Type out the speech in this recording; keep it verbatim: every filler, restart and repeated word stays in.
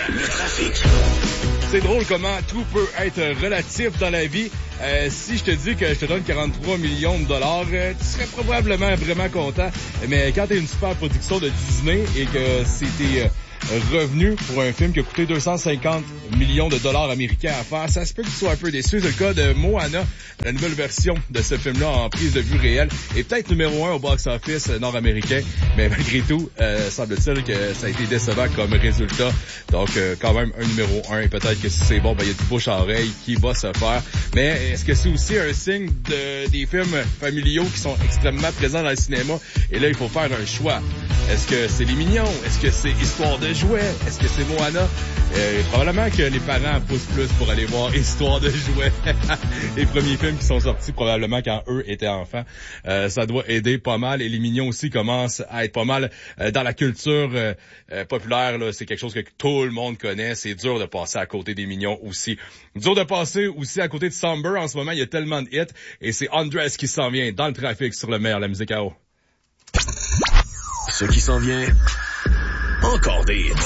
le trafic. C'est drôle comment tout peut être relatif dans la vie. Euh, si je te dis que je te donne quarante-trois millions de dollars, euh, tu serais probablement vraiment content. Mais quand t'as une super production de Disney et que c'était euh, revenu pour un film qui a coûté deux cent cinquante millions de dollars américains à faire, ça se peut que tu sois un peu déçu. C'est le cas de Moana, la nouvelle version de ce film-là en prise de vue réelle, est peut-être numéro un au box-office nord-américain, mais malgré tout, euh, semble-t-il que ça a été décevant comme résultat. Donc, euh, quand même, un numéro un, et peut-être que si c'est bon, ben il y a du bouche à oreille qui va se faire. Mais est-ce que c'est aussi un signe de des films familiaux qui sont extrêmement présents dans le cinéma? Et là, il faut faire un choix. Est-ce que c'est Les Mignons? Est-ce que c'est Histoire de jouets? Est-ce que c'est Moana? Euh, probablement que les parents poussent plus pour aller voir Histoire de jouets. Les premiers films qui sont sortis probablement quand eux étaient enfants. Euh, ça doit aider pas mal. Et Les Mignons aussi commencent à être pas mal euh, dans la culture euh, euh, populaire. Là. C'est quelque chose que tout le monde connaît. C'est dur de passer à côté des Mignons aussi. Dur de passer aussi à côté de Somber. En ce moment, il y a tellement de hits. Et c'est Andres qui s'en vient dans le trafic sur le meilleur, la musique à eau. Ce qui s'en vient, encore des hits.